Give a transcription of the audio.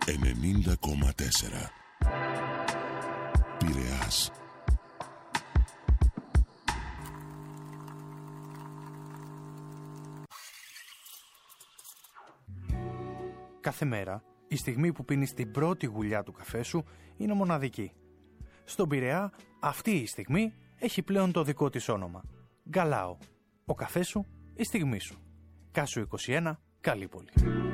90,4 Πειραιάς. Κάθε μέρα, η στιγμή που πίνεις την πρώτη γουλιά του καφέ σου είναι μοναδική. Στον Πειραιά, αυτή η στιγμή έχει πλέον το δικό της όνομα. Γκαλάο. Ο καφές σου, η στιγμή σου. Κάσου 21, Καλύπολη.